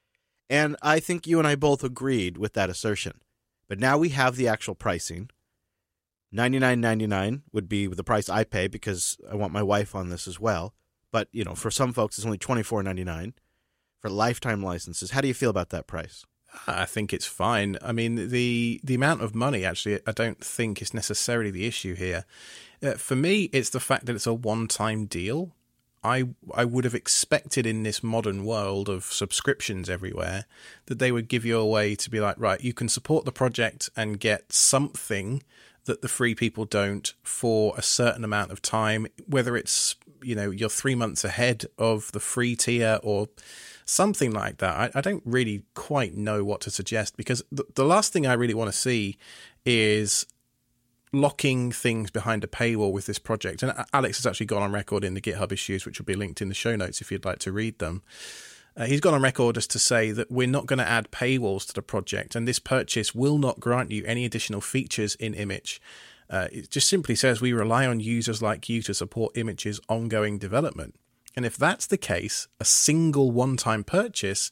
And I think you and I both agreed with that assertion. But now we have the actual pricing. ninety-nine ninety-nine would be the price I pay because I want my wife on this as well. But, you know, for some folks, it's only twenty-four ninety-nine. For lifetime licenses. How do you feel about that price? I think it's fine. I mean, the the amount of money, actually, I don't think is necessarily the issue here. Uh, for me, it's the fact that it's a one-time deal. I I would have expected in this modern world of subscriptions everywhere that they would give you a way to be like, right, you can support the project and get something that the free people don't for a certain amount of time, whether it's, you know, you're three months ahead of the free tier or something like that. I, I don't really quite know what to suggest because the, the last thing I really want to see is locking things behind a paywall with this project. And Alex has actually gone on record in the GitHub issues, which will be linked in the show notes if you'd like to read them. Uh, he's gone on record as to say that we're not going to add paywalls to the project, and this purchase will not grant you any additional features in Image. Uh, it just simply says we rely on users like you to support Image's ongoing development. And if that's the case, a single one-time purchase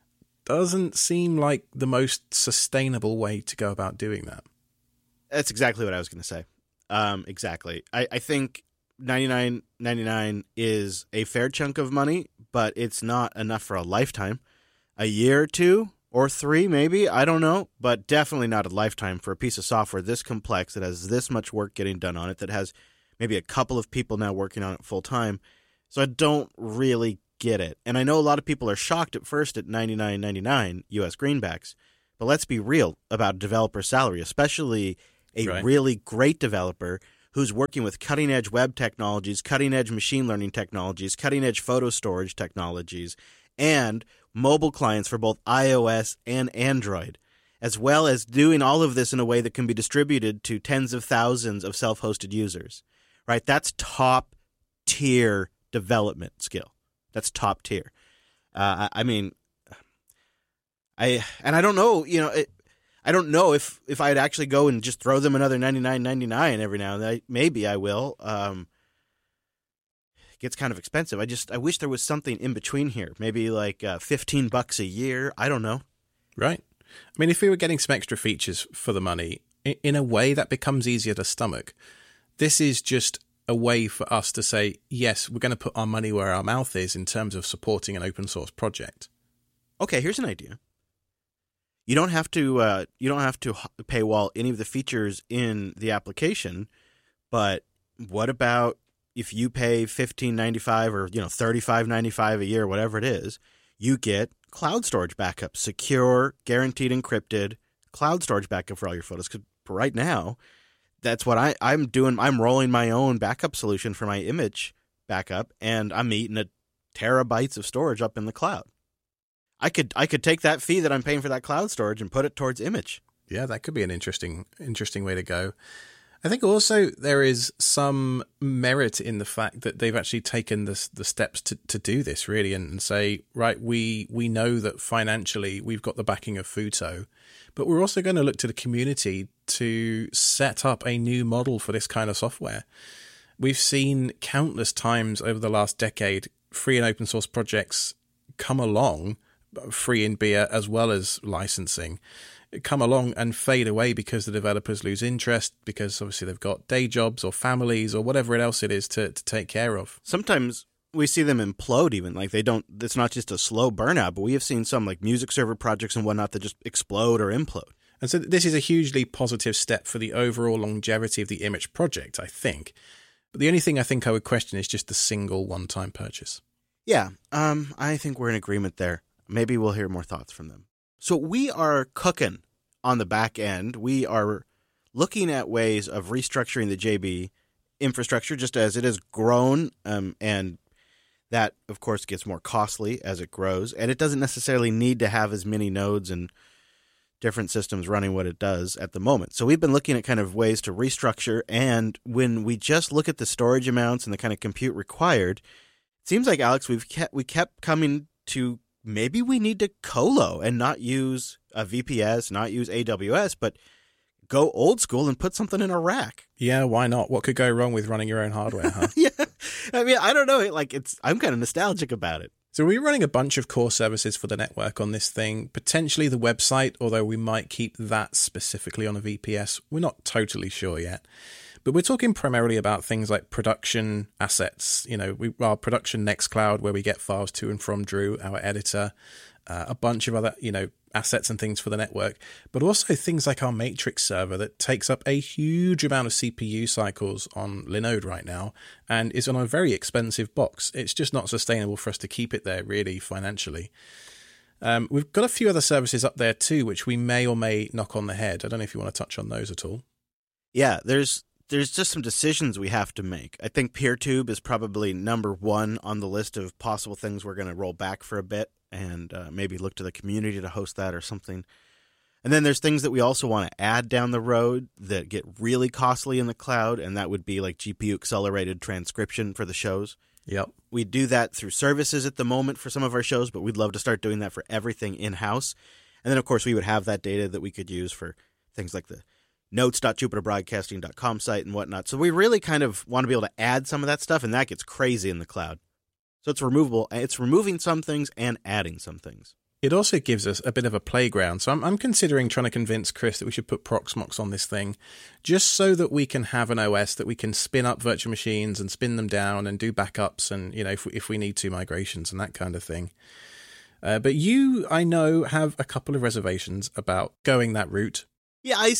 doesn't seem like the most sustainable way to go about doing that. That's exactly what I was going to say. Um, exactly. I, I think ninety-nine ninety-nine is a fair chunk of money, but it's not enough for a lifetime. A year or two, or three, maybe. I don't know, but definitely not a lifetime for a piece of software this complex that has this much work getting done on it, that has maybe a couple of people now working on it full time. So I don't really get it. And I know a lot of people are shocked at first at ninety-nine ninety-nine U S greenbacks, but let's be real about developer salary, especially a right. really great developer who's working with cutting-edge web technologies, cutting-edge machine learning technologies, cutting-edge photo storage technologies, and mobile clients for both iOS and Android, as well as doing all of this in a way that can be distributed to tens of thousands of self-hosted users, right? That's top-tier development skill. That's top tier. Uh, I, I mean, I and I don't know, you know, it, I don't know if, if I'd actually go and just throw them another ninety-nine ninety-nine every now and then. Maybe I will. Um, it gets kind of expensive. I just I wish there was something in between here. Maybe like uh, fifteen bucks a year. I don't know. Right. I mean, if we were getting some extra features for the money, in a way that becomes easier to stomach. This is just a way for us to say, yes, we're going to put our money where our mouth is in terms of supporting an open source project. Okay, here's an idea. You don't have to uh, you don't have to paywall any of the features in the application, but what about if you pay fifteen ninety-five or you know thirty-five ninety-five a year, whatever it is, you get cloud storage backup, secure, guaranteed, encrypted cloud storage backup for all your photos. Because right now, that's what I, I'm doing. I'm rolling my own backup solution for my image backup, and I'm eating a terabytes of storage up in the cloud. I could I could take that fee that I'm paying for that cloud storage and put it towards image. Yeah, that could be an interesting interesting way to go. I think also there is some merit in the fact that they've actually taken the the steps to, to do this really and, and say, right, we we know that financially we've got the backing of Futo, but we're also going to look to the community to set up a new model for this kind of software. We've seen countless times over the last decade free and open source projects come along, free in beer as well as licensing, come along and fade away because the developers lose interest, because obviously they've got day jobs or families or whatever else it is to, to take care of. Sometimes we see them implode even. Like they don't, it's not just a slow burnout, but we have seen some like music server projects and whatnot that just explode or implode. And so this is a hugely positive step for the overall longevity of the image project, I think. But the only thing I think I would question is just the single one-time purchase. Yeah, um, I think we're in agreement there. Maybe we'll hear more thoughts from them. So we are cooking on the back end. We are looking at ways of restructuring the J B infrastructure just as it has grown, um, and that, of course, gets more costly as it grows. And it doesn't necessarily need to have as many nodes and different systems running what it does at the moment. So we've been looking at kind of ways to restructure, and when we just look at the storage amounts and the kind of compute required, it seems like, Alex, we've kept, we kept coming to maybe we need to colo and not use a V P S, not use A W S, but go old school and put something in a rack. Yeah, why not? What could go wrong with running your own hardware, huh? Yeah. I mean, I don't know. Like, it's, I'm kind of nostalgic about it. So we're running a bunch of core services for the network on this thing, potentially the website, although we might keep that specifically on a V P S. We're not totally sure yet. But we're talking primarily about things like production assets, you know, we, our production Nextcloud, where we get files to and from Drew, our editor, uh, a bunch of other, you know, assets and things for the network, but also things like our Matrix server that takes up a huge amount of C P U cycles on Linode right now and is on a very expensive box. It's just not sustainable for us to keep it there really financially. Um, we've got a few other services up there too, which we may or may knock on the head. I don't know if you want to touch on those at all. Yeah, there's there's just some decisions we have to make. I think PeerTube is probably number one on the list of possible things we're going to roll back for a bit and uh, maybe look to the community to host that or something. And then there's things that we also want to add down the road that get really costly in the cloud, and that would be like G P U-accelerated transcription for the shows. Yep. We do that through services at the moment for some of our shows, but we'd love to start doing that for everything in-house. And then, of course, we would have that data that we could use for things like the notes dot jupiter broadcasting dot com site and whatnot. So we really kind of want to be able to add some of that stuff, and that gets crazy in the cloud. So it's removable. It's removing some things and adding some things. It also gives us a bit of a playground. So I'm, I'm considering trying to convince Chris that we should put Proxmox on this thing, just so that we can have an O S that we can spin up virtual machines and spin them down and do backups and, you know, if we, if we need to, migrations and that kind of thing. Uh, but you, I know, have a couple of reservations about going that route. Yeah, I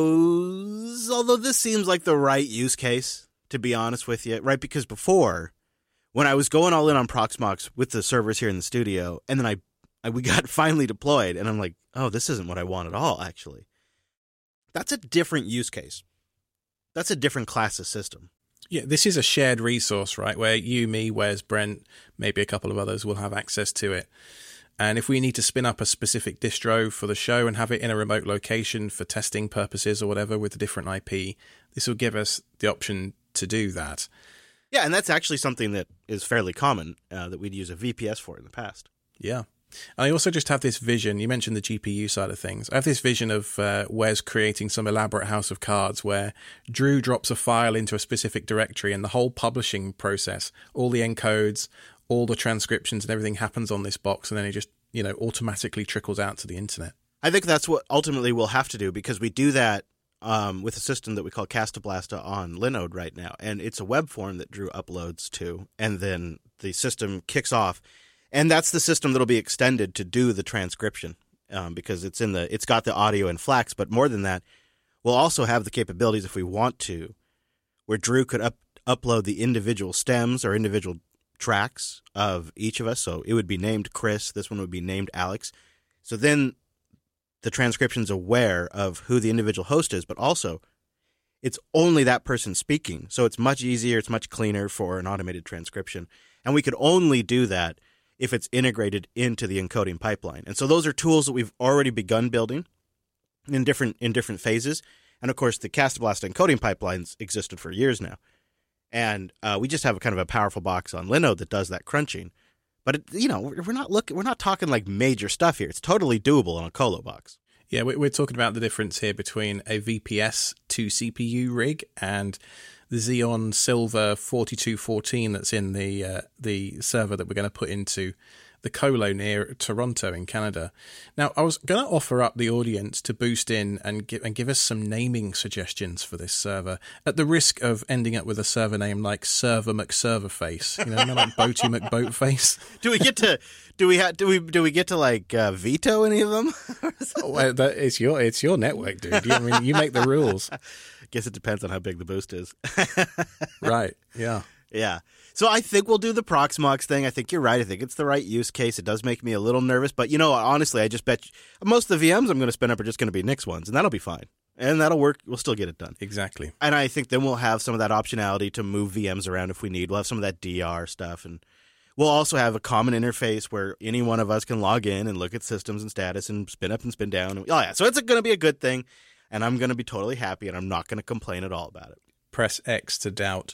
suppose, although this seems like the right use case, to be honest with you, right? Because before, when I was going all in on Proxmox with the servers here in the studio, and then I, I we got finally deployed, and I'm like, oh, this isn't what I want at all, actually. That's a different use case. That's a different class of system. Yeah, this is a shared resource, right? Where you, me, Wes, Brent, maybe a couple of others will have access to it. And if we need to spin up a specific distro for the show and have it in a remote location for testing purposes or whatever with a different I P, this will give us the option to do that. Yeah, and that's actually something that is fairly common uh, that we'd use a V P S for in the past. Yeah. And I also just have this vision. You mentioned the G P U side of things. I have this vision of uh, Wes creating some elaborate house of cards where Drew drops a file into a specific directory and the whole publishing process, all the encodes, all the transcriptions and everything happens on this box, and then it just, you know, automatically trickles out to the internet. I think that's what ultimately we'll have to do, because we do that um, with a system that we call Castablasta on Linode right now. And it's a web form that Drew uploads to, and then the system kicks off. And that's the system that'll be extended to do the transcription, um, because it's in the it's got the audio and FLACS. But more than that, we'll also have the capabilities, if we want to, where Drew could up, upload the individual stems or individual tracks of each of us. So it would be named Chris. This one would be named Alex. So then the transcription's aware of who the individual host is, but also it's only that person speaking. So it's much easier. It's much cleaner for an automated transcription. And we could only do that if it's integrated into the encoding pipeline. And so those are tools that we've already begun building in different in different phases. And of course, the Castablasta encoding pipelines existed for years now. And uh, we just have a kind of a powerful box on Linode that does that crunching. But it, you know, we're not looking, we're not talking like major stuff here. It's totally doable on a Colo box. Yeah, we're talking about the difference here between a V P S two C P U rig and the Xeon Silver forty-two fourteen that's in the uh, the server that we're going to put into the Colo near Toronto in Canada. Now, I was going to offer up the audience to boost in and give, and give us some naming suggestions for this server, at the risk of ending up with a server name like Server McServerface, you know, like Boaty McBoatface. Do we get to do we ha- do we do we get to like uh, veto any of them? Well, that, it's your it's your network, dude. You, I mean, you make the rules. Guess it depends on how big the boost is. Right. Yeah. Yeah. So I think we'll do the Proxmox thing. I think you're right. I think it's the right use case. It does make me a little nervous. But, you know, honestly, I just bet you, most of the V Ms I'm going to spin up are just going to be Nix ones, and that'll be fine. And that'll work. We'll still get it done. Exactly. And I think then we'll have some of that optionality to move V Ms around if we need. We'll have some of that D R stuff. And we'll also have a common interface where any one of us can log in and look at systems and status and spin up and spin down. Oh, yeah. So it's going to be a good thing. And I'm going to be totally happy, and I'm not going to complain at all about it. Press X to doubt.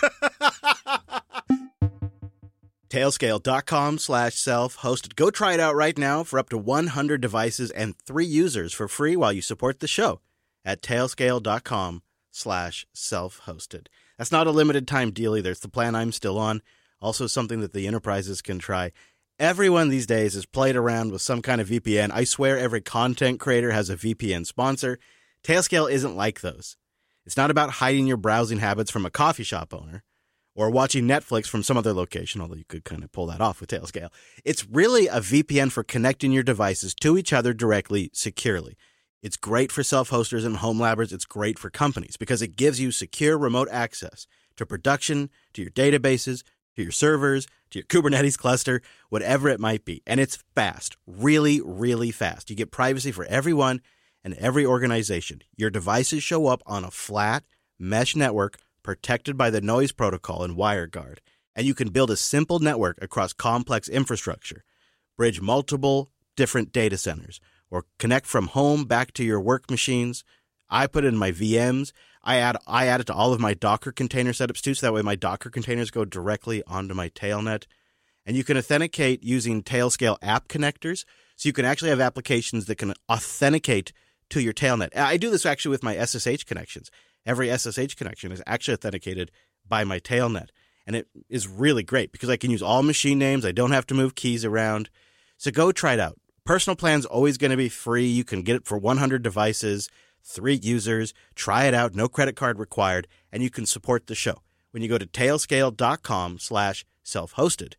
Tailscale.com slash self-hosted. Go try it out right now for up to one hundred devices and three users for free while you support the show at tailscale.com slash self-hosted. That's not a limited time deal either. It's the plan I'm still on. Also something that the enterprises can try. Everyone these days has played around with some kind of V P N. I swear every content creator has a V P N sponsor. Tailscale isn't like those. It's not about hiding your browsing habits from a coffee shop owner or watching Netflix from some other location, although you could kind of pull that off with Tailscale. It's really a V P N for connecting your devices to each other directly, securely. It's great for self-hosters and home labbers. It's great for companies because it gives you secure remote access to production, to your databases, to your servers, to your Kubernetes cluster, whatever it might be. And it's fast, really, really fast. You get privacy for everyone and every organization. Your devices show up on a flat mesh network protected by the noise protocol and WireGuard. And you can build a simple network across complex infrastructure, bridge multiple different data centers, or connect from home back to your work machines. I put it in my V Ms. I add I add it to all of my Docker container setups too, so that way my Docker containers go directly onto my Tailnet. And you can authenticate using Tailscale app connectors, so you can actually have applications that can authenticate to your Tailnet. I do this actually with my S S H connections. Every S S H connection is actually authenticated by my Tailnet. And it is really great because I can use all machine names. I don't have to move keys around. So go try it out. Personal plan's always going to be free. You can get it for one hundred devices, three users. Try it out. No credit card required. And you can support the show when you go to tailscale.com slash self-hosted.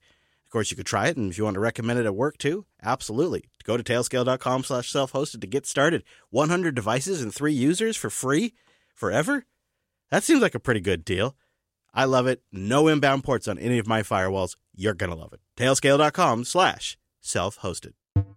Of course, you could try it, and if you want to recommend it at work too, absolutely. Go to tailscale.com slash self-hosted to get started. one hundred devices and three users for free forever? That seems like a pretty good deal. I love it. No inbound ports on any of my firewalls. You're going to love it. tailscale.com slash self-hosted.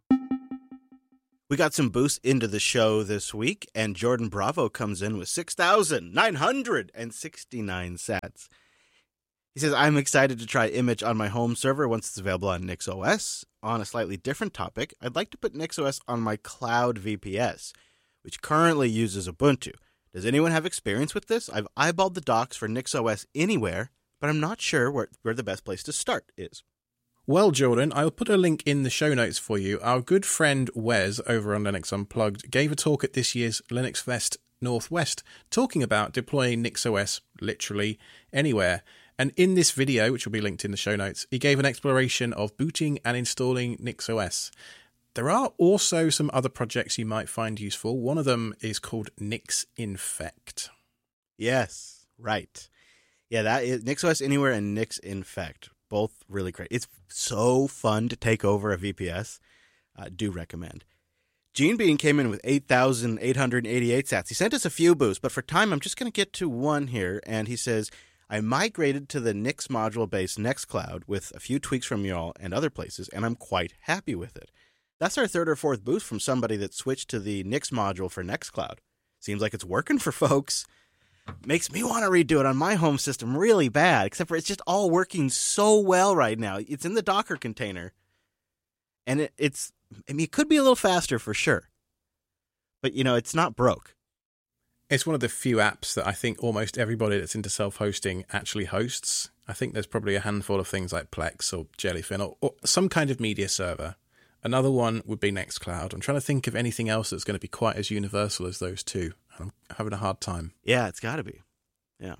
We got some boosts into the show this week, and Jordan Bravo comes in with six thousand nine hundred sixty-nine sats. He says, I'm excited to try Image on my home server once it's available on NixOS. On a slightly different topic, I'd like to put NixOS on my cloud V P S, which currently uses Ubuntu. Does anyone have experience with this? I've eyeballed the docs for NixOS Anywhere, but I'm not sure where, where the best place to start is. Well, Jordan, I'll put a link in the show notes for you. Our good friend Wes over on Linux Unplugged gave a talk at this year's Linux Fest Northwest talking about deploying NixOS literally anywhere. And in this video, which will be linked in the show notes, he gave an exploration of booting and installing NixOS. There are also some other projects you might find useful. One of them is called NixInfect. Yes, right. Yeah, that is NixOS Anywhere and NixInfect. Both really great. It's so fun to take over a V P S. Uh, do recommend. Gene Bean came in with eight thousand eight hundred eighty-eight sats. He sent us a few boosts, but for time, I'm just going to get to one here. And he says, I migrated to the Nix module-based Nextcloud with a few tweaks from y'all and other places, and I'm quite happy with it. That's our third or fourth boost from somebody that switched to the Nix module for Nextcloud. Seems like it's working for folks. Makes me want to redo it on my home system really bad, except for it's just all working so well right now. It's in the Docker container, and it, it's, I mean, it could be a little faster for sure, but, you know, it's not broke. It's one of the few apps that I think almost everybody that's into self-hosting actually hosts. I think there's probably a handful of things like Plex or Jellyfin or, or some kind of media server. Another one would be Nextcloud. I'm trying to think of anything else that's going to be quite as universal as those two. I'm having a hard time. Yeah, it's got to be. Yeah.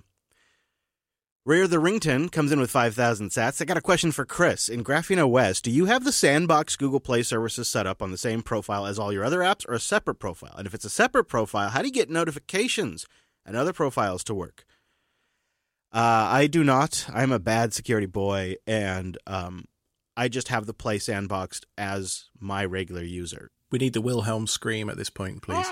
Rear the Rington comes in with five thousand sats. I got a question for Chris. In Graphene O S, do you have the Sandbox Google Play services set up on the same profile as all your other apps or a separate profile? And if it's a separate profile, how do you get notifications and other profiles to work? Uh, I do not. I'm a bad security boy, and um, I just have the Play Sandboxed as my regular user. We need the Wilhelm scream at this point, please.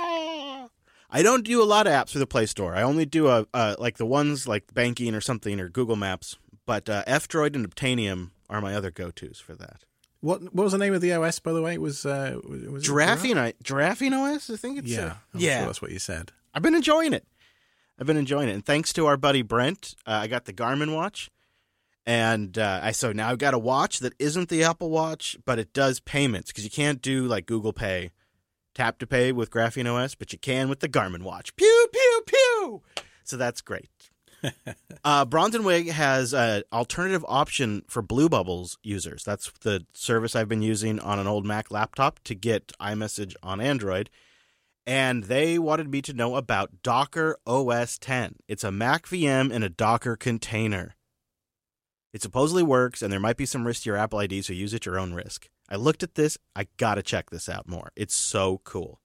I don't do a lot of apps through the Play Store. I only do a, uh, like the ones like Banking or something or Google Maps. But uh, F-Droid and Obtainium are my other go-tos for that. What what was the name of the O S, by the way? It was uh, was Giraffing, I, Giraffing O S, I think it's. Yeah, uh, I'm yeah. sure that's what you said. I've been enjoying it. I've been enjoying it, and thanks to our buddy Brent, uh, I got the Garmin watch, and uh, I so now I've got a watch that isn't the Apple Watch, but it does payments because you can't do like Google Pay. Tap to pay with Graphene O S, but you can with the Garmin watch. Pew, pew, pew! So that's great. uh, Bronzenwig has an alternative option for Blue Bubbles users. That's the service I've been using on an old Mac laptop to get iMessage on Android. And they wanted me to know about Docker O S ten. It's a Mac V M in a Docker container. It supposedly works, and there might be some risk to your Apple I D, so use at your own risk. I looked at this. I got to check this out more. It's so cool.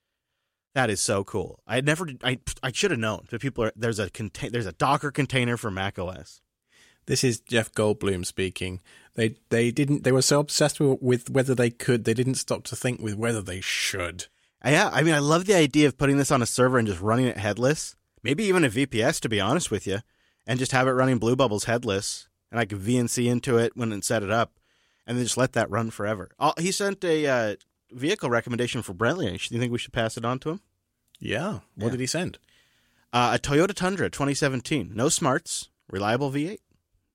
That is so cool. I had never, I, I should have known that people are, there's a contain, there's a Docker container for Mac O S. This is Jeff Goldblum speaking. They, they didn't, they were so obsessed with, with whether they could, they didn't stop to think with whether they should. Yeah. I mean, I love the idea of putting this on a server and just running it headless. Maybe even a V P S, to be honest with you, and just have it running Blue Bubbles headless. And I could V N C into it when it set it up. And then just let that run forever. Oh, he sent a uh, vehicle recommendation for Brentley. Do you think we should pass it on to him? Yeah. What yeah. did he send? Uh, a Toyota Tundra twenty seventeen. No smarts. Reliable V eight.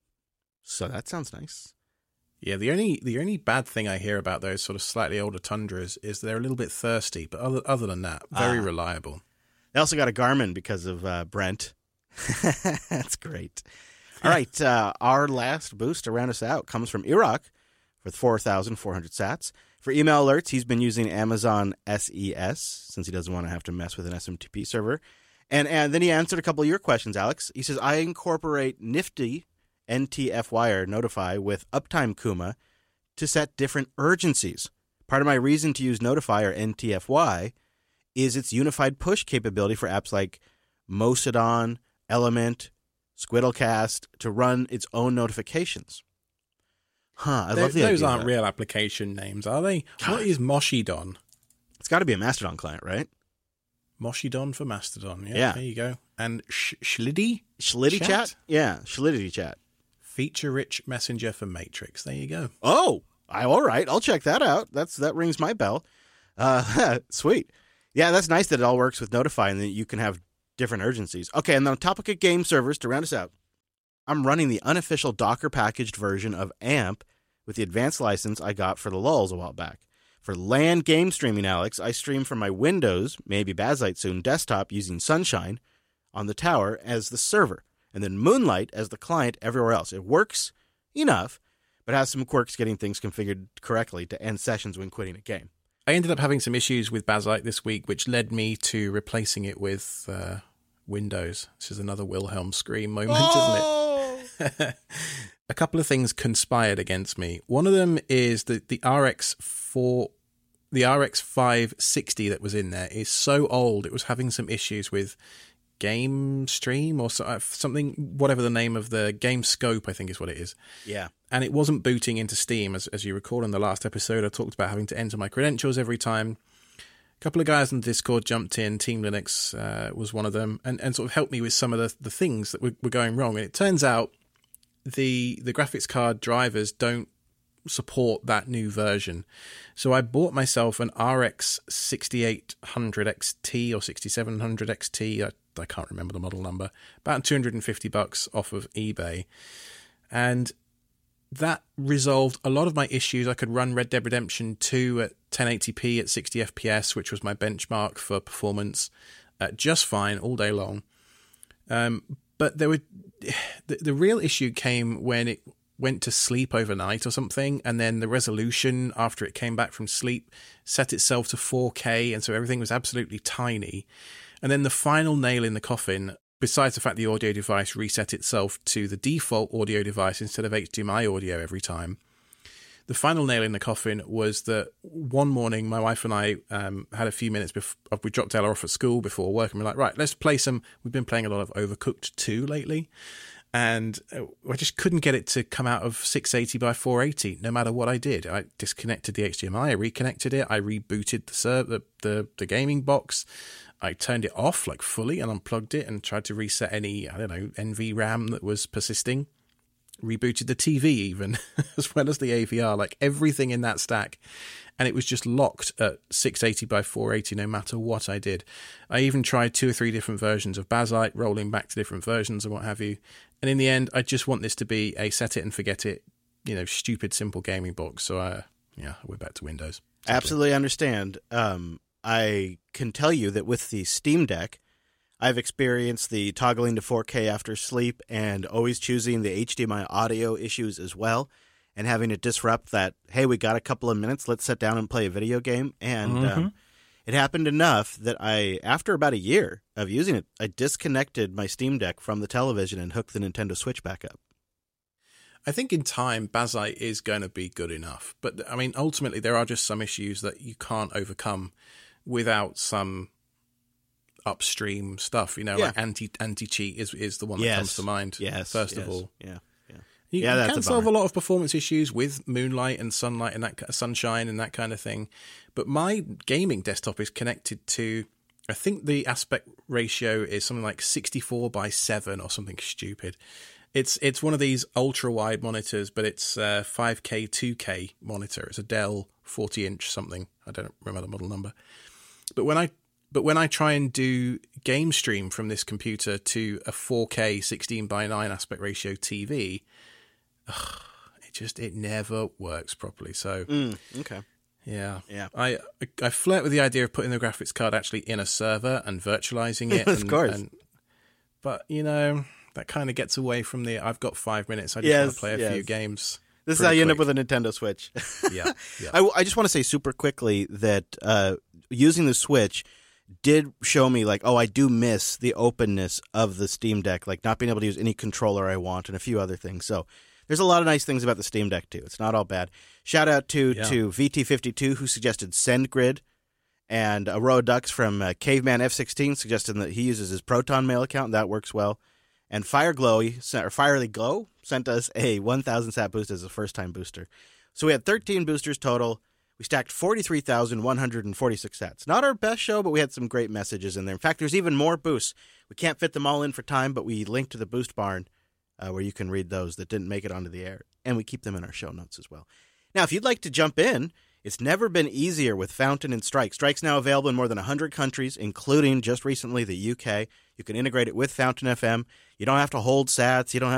So that sounds nice. Yeah, the only the only bad thing I hear about those sort of slightly older Tundras is they're a little bit thirsty. But other, other than that, very uh, reliable. They also got a Garmin because of uh, Brent. That's great. All right. Uh, our last boost to round us out comes from Iraq. With four thousand four hundred sats. For email alerts, he's been using Amazon S E S since he doesn't want to have to mess with an S M T P server. And and then he answered a couple of your questions, Alex. He says, I incorporate Nifty N T F Y or Notify with Uptime Kuma to set different urgencies. Part of my reason to use Notify or N T F Y is its unified push capability for apps like Mocedon, Element, Squiddlecast to run its own notifications. Huh, I Tho- love the Those idea of aren't that. real application names, are they? What is Moshidon? It's got to be a Mastodon client, right? Moshidon for Mastodon. Yeah, Yeah. there you go. And Sh- Shliddy? Schlitty chat? Chat? Yeah, Schlitty chat. Feature-rich messenger for Matrix. There you go. Oh, I, all right. I'll check that out. That's That rings my bell. Uh, sweet. Yeah, that's nice that it all works with Notify and that you can have different urgencies. Okay, and on the topic of game servers, to round us out, I'm running the unofficial Docker packaged version of AMP with the advanced license I got for the lulz a while back. For LAN game streaming, Alex, I stream from my Windows, maybe Bazzite soon, desktop using Sunshine on the tower as the server, and then Moonlight as the client everywhere else. It works enough, but has some quirks getting things configured correctly to end sessions when quitting a game. I ended up having some issues with Bazzite this week, which led me to replacing it with uh, Windows. This is another Wilhelm scream moment, Oh! isn't it? A couple of things conspired against me. One of them is that the R X four, the R X five sixty that was in there is so old. It was having some issues with Game Stream or so, something, whatever the name of the Game Scope, I think is what it is. Yeah. And it wasn't booting into Steam. As, as you recall in the last episode, I talked about having to enter my credentials every time. A couple of guys on Discord jumped in. Team Linux uh, was one of them, and, and sort of helped me with some of the, the things that were, were going wrong. And it turns out the the graphics card drivers don't support that new version. So I bought myself an R X sixty-eight hundred X T or sixty-seven hundred X T. I, I can't remember the model number. About two hundred fifty bucks off of eBay. And that resolved a lot of my issues. I could run Red Dead Redemption two at ten eighty p at sixty F P S, which was my benchmark for performance, uh, just fine all day long. Um, but there were the, the real issue came when it went to sleep overnight or something, and then the resolution after it came back from sleep set itself to four K, and so everything was absolutely tiny. And then the final nail in the coffin, besides the fact the audio device reset itself to the default audio device instead of H D M I audio every time, the final nail in the coffin was that one morning my wife and I um, had a few minutes before we dropped Ella off at school before work, and we're like, right, let's play some. We've been playing a lot of Overcooked two lately, and I just couldn't get it to come out of six eighty by four eighty no matter what I did. I disconnected the H D M I, I reconnected it, I rebooted the serv- the, the the gaming box, I turned it off like fully and unplugged it and tried to reset any, I don't know, N V RAM that was persisting. Rebooted the T V even, as well as the A V R, like everything in that stack. And it was just locked at six eighty by four eighty no matter what I did. I even tried two or three different versions of Bazzite, rolling back to different versions and what have you. And in the end, I just want this to be a set it and forget it, you know, stupid, simple gaming box. So, I, yeah, we're back to Windows. Simply. Absolutely understand. Um, I can tell you that with the Steam Deck, I've experienced the toggling to four K after sleep and always choosing the H D M I audio issues as well, and having to disrupt that, hey, we got a couple of minutes, let's sit down and play a video game. And Mm-hmm. um, it happened enough that I, after about a year of using it, I disconnected my Steam Deck from the television and hooked the Nintendo Switch back up. I think in time, Bazzite is going to be good enough. But, I mean, ultimately, there are just some issues that you can't overcome without some upstream stuff, you know, Yeah. like anti anti cheat is is the one that Yes. comes to mind. Yes. first yes, of all, Yeah. Yeah. you, Yeah, you that's can a solve a bummer. lot of performance issues with Moonlight and Sunlight and that ki- Sunshine and that kind of thing. But my gaming desktop is connected to, I think the aspect ratio is something like sixty-four by seven or something stupid. It's it's one of these ultra wide monitors, but it's a five K two K monitor. It's a Dell forty inch something. I don't remember the model number. But when I But when I try and do game stream from this computer to a four K sixteen by nine aspect ratio T V, ugh, it just, it never works properly. So, Mm, okay. yeah. Yeah. I I flirt with the idea of putting the graphics card actually in a server and virtualizing it. Of and, course. And, but, you know, that kind of gets away from the, I've got five minutes, I just Yes, want to play a yes. few games. This is pretty how you end up quick. with a Nintendo Switch. Yeah, yeah. I, I just want to say super quickly that uh, using the Switch did show me, like, oh, I do miss the openness of the Steam Deck, like not being able to use any controller I want and a few other things. So there's a lot of nice things about the Steam Deck, too. It's not all bad. Shout out to, Yeah. to V T fifty-two, who suggested SendGrid, and Aroa Ducks from uh, Caveman F sixteen suggested that he uses his Proton Mail account, and that works well. And Fireglow, or Firely Glow, sent us a one thousand sat boost as a first-time booster. So we had thirteen boosters total. We stacked forty-three thousand one hundred forty-six sats. Not our best show, but we had some great messages in there. In fact, there's even more boosts. We can't fit them all in for time, but we linked to the Boost Barn uh, where you can read those that didn't make it onto the air. And we keep them in our show notes as well. Now, if you'd like to jump in, it's never been easier with Fountain and Strike. Strike's now available in more than one hundred countries, including just recently the U K. You can integrate it with Fountain F M. You don't have to hold sats. You don't have